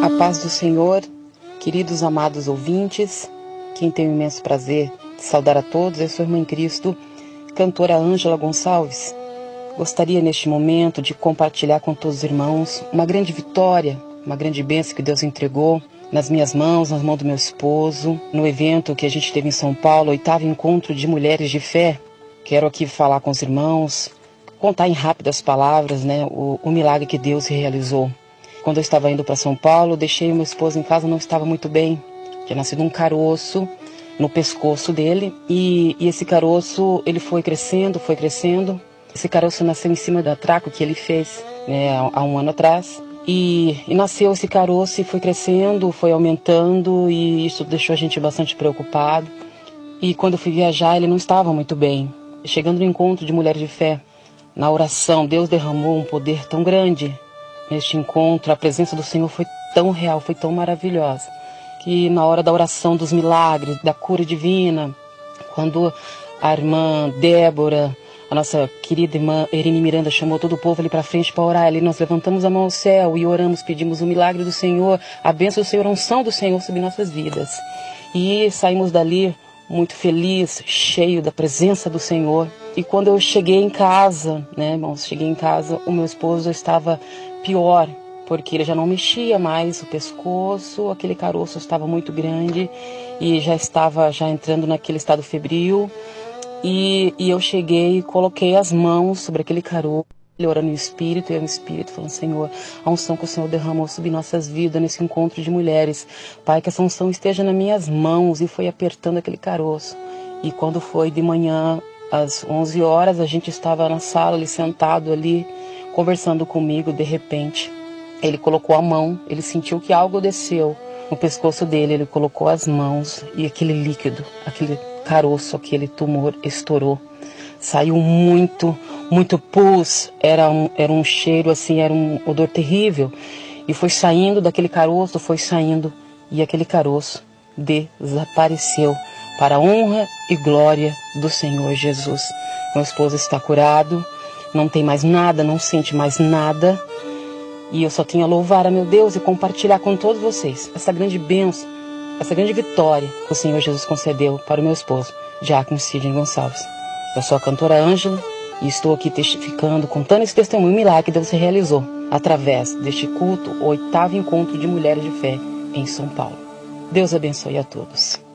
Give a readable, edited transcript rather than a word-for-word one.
A paz do Senhor, queridos amados ouvintes, quem tem o imenso prazer de saudar a todos, eu sou a irmã em Cristo, cantora Ângela Gonçalves. Gostaria neste momento de compartilhar com todos os irmãos uma grande vitória, uma grande bênção que Deus entregou nas minhas mãos, nas mãos do meu esposo, no evento que a gente teve em São Paulo, 8º Encontro de Mulheres de Fé. Quero aqui falar com os irmãos, contar em rápidas palavras, o milagre que Deus realizou. Quando eu estava indo para São Paulo, deixei meu esposo em casa, não estava muito bem. Tinha nascido um caroço no pescoço dele e esse caroço ele foi crescendo. Esse caroço nasceu em cima da traco que ele fez há um ano atrás. E nasceu esse caroço e foi crescendo, foi aumentando e isso deixou a gente bastante preocupado. E quando eu fui viajar, ele não estava muito bem. Chegando no encontro de mulheres de fé, na oração, Deus derramou um poder tão grande. Neste encontro, a presença do Senhor foi tão real, foi tão maravilhosa, que na hora da oração dos milagres, da cura divina, quando a irmã Débora, a nossa querida irmã Erine Miranda chamou todo o povo ali para frente para orar, ali nós levantamos a mão ao céu e oramos, pedimos o milagre do Senhor, a bênção do Senhor, a unção do Senhor sobre nossas vidas. E saímos dali muito feliz, cheio da presença do Senhor. E quando eu cheguei em casa, irmãos, o meu esposo estava pior, porque ele já não mexia mais o pescoço, aquele caroço estava muito grande e já estava entrando naquele estado febril. E eu cheguei e coloquei as mãos sobre aquele caroço, ele orando no Espírito, e eu no Espírito, falando: Senhor, a unção que o Senhor derramou sobre nossas vidas nesse encontro de mulheres, Pai, que essa unção esteja nas minhas mãos, e foi apertando aquele caroço. E quando foi de manhã, às 11 horas, a gente estava na sala, ali sentado ali, conversando comigo. De repente, ele colocou a mão, ele sentiu que algo desceu no pescoço dele, ele colocou as mãos e aquele líquido, aquele caroço, aquele tumor estourou. Saiu muito pus, era um cheiro assim, era um odor terrível. E foi saindo daquele caroço, e aquele caroço desapareceu para a honra e glória do Senhor Jesus. Meu esposo está curado, não tem mais nada, não sente mais nada. E eu só tenho a louvar a meu Deus e compartilhar com todos vocês essa grande bênção, essa grande vitória que o Senhor Jesus concedeu para o meu esposo, Diácono Sidney Gonçalves. Eu sou a cantora Ângela e estou aqui testificando, contando esse testemunho, o milagre que Deus se realizou através deste culto, o 8º Encontro de Mulheres de Fé em São Paulo. Deus abençoe a todos.